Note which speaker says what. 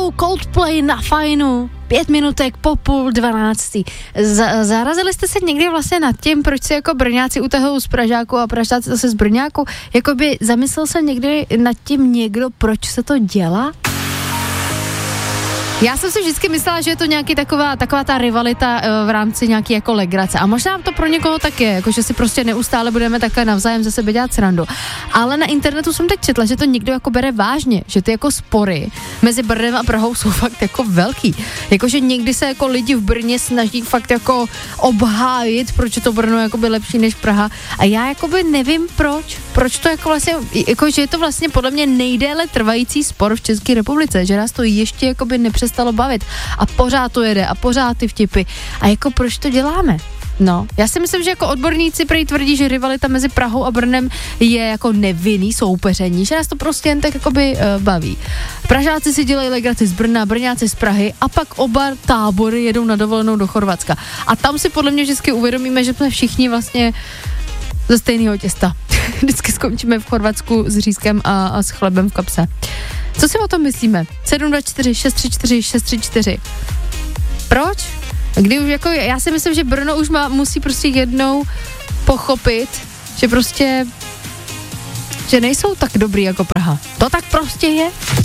Speaker 1: Znovu Coldplay na fajnu. 5 minutek po 11:30. Zarazili jste se někdy vlastně nad tím, proč se jako Brňáci utahují z Pražáku a Pražáci zase z Brňáku? Jakoby zamyslel se někdy nad tím někdo, proč se to dělá? Já jsem si vždycky myslela, že je to nějaký taková ta rivalita v rámci nějaký jako legrace. A možná to pro někoho tak je, jako že si prostě neustále budeme takhle navzájem ze sebe dělat srandu. Ale na internetu jsem teď četla, že to někdo jako bere vážně, že ty jako spory mezi Brnem a Prahou jsou fakt jako velký. Jakože někdy se jako lidi v Brně snaží fakt jako obhájit, proč je to Brno jakoby lepší než Praha. A já jakoby nevím proč to jako vlastně, jako že je to vlastně podle mě nejdéle trvající spor v České republice, že nás to ještě jakoby nepřestalo bavit a pořád to jede a pořád ty vtipy. A jako proč to děláme? No, já si myslím, že jako odborníci prý tvrdí, že rivalita mezi Prahou a Brnem je jako nevinný soupeření, že nás to prostě jen tak jakoby baví. Pražáci si dělají legraci z Brna, Brňáci z Prahy a pak oba tábory jedou na dovolenou do Chorvatska. A tam si podle mě vždycky uvědomíme, že jsme všichni vlastně ze stejného těsta. Vždycky skončíme v Chorvatsku s řízkem a s chlebem v kapse. Co si o tom myslíme? 724 634 634. Proč? Kdy už jako, já si myslím, že Brno už musí prostě jednou pochopit, že prostě, že nejsou tak dobrý jako Praha. To tak prostě je.